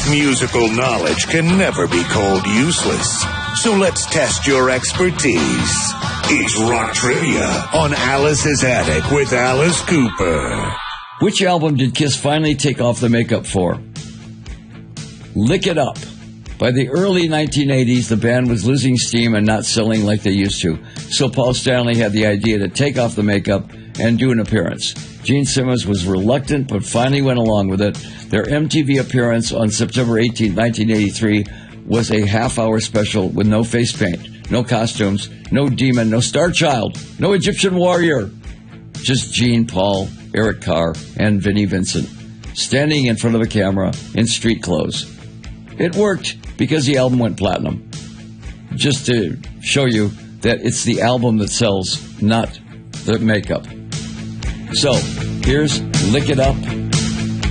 musical knowledge can never be called useless. So let's test your expertise. It's Rock Trivia on Alice's Attic with Alice Cooper. Which album did Kiss finally take off the makeup for? Lick It Up. By the early 1980s, the band was losing steam and not selling like they used to. So Paul Stanley had the idea to take off the makeup and do an appearance. Gene Simmons was reluctant, but finally went along with it. Their MTV appearance on September 18, 1983 was a half-hour special with no face paint, no costumes, no demon, no star child, no Egyptian warrior. Just Gene, Paul, Eric Carr, and Vinnie Vincent, standing in front of a camera in street clothes. It worked because the album went platinum. Just to show you that it's the album that sells, not the makeup. So, here's Lick It Up